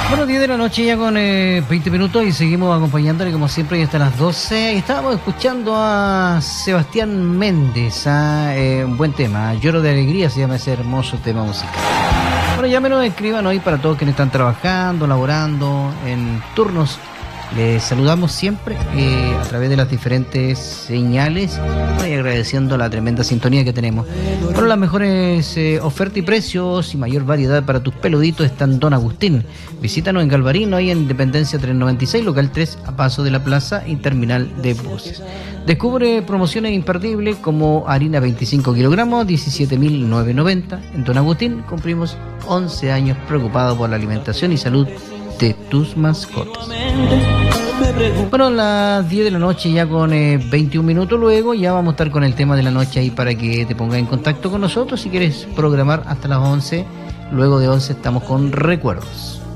Bueno, 10 de la noche ya con 20 minutos y seguimos acompañándole como siempre y hasta las 12. Y estábamos escuchando a Sebastián Méndez, un buen tema, Lloro de Alegría se llama ese hermoso tema musical. Bueno, ya me lo escriban hoy para todos quienes están trabajando, laborando en turnos. Les saludamos siempre a través de las diferentes señales y agradeciendo la tremenda sintonía que tenemos. Bueno, las mejores ofertas y precios y mayor variedad para tus peluditos están en Don Agustín. Visítanos en Galvarino, ahí en Independencia 396, local 3, a paso de la plaza y terminal de buses. Descubre promociones imperdibles como harina 25 kilogramos, 17.990. En Don Agustín cumplimos 11 años preocupados por la alimentación y salud de tus mascotas. Bueno, las 10 de la noche ya con 21 minutos luego, ya vamos a estar con el tema de la noche ahí para que te pongas en contacto con nosotros si quieres programar hasta las 11. Luego de 11 estamos con recuerdos.